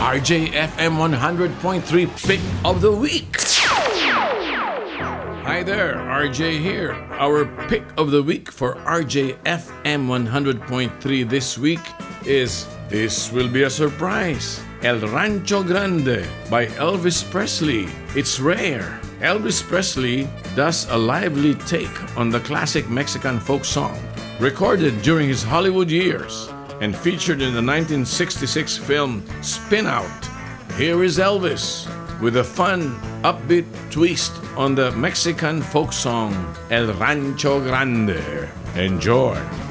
RJFM 100.3 Pick of the Week. Hi there, RJ here. Our Pick of the Week for RJFM 100.3 this week is This Will Be a Surprise, El Rancho Grande by Elvis Presley. It's rare. Elvis Presley does a lively take on the classic Mexican folk song, recorded during his Hollywood years and featured in the 1966 film Spin Out. Here is Elvis with a fun, upbeat twist on the Mexican folk song El Rancho Grande. Enjoy!